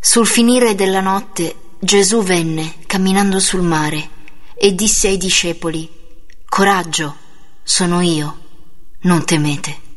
Sul finire della notte Gesù venne camminando sul mare e disse ai discepoli: «Coraggio, sono io, non temete».